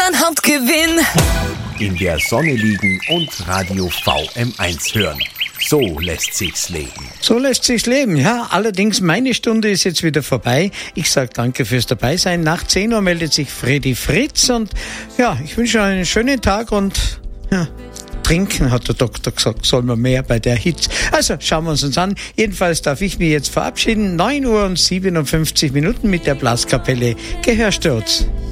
dann Hauptgewinn. In der Sonne liegen und Radio VM1 hören. So lässt sich's leben. So lässt sich's leben, ja. Allerdings, meine Stunde ist jetzt wieder vorbei. Ich sage danke fürs Dabeisein. Nach 10 Uhr meldet sich Freddy Fritz. Und ja, ich wünsche einen schönen Tag und ja, trinken, hat der Doktor gesagt, soll man mehr bei der Hitze. Also, schauen wir uns an. Jedenfalls darf ich mich jetzt verabschieden. 9 Uhr und 57 Minuten mit der Blaskapelle Gehörsturz.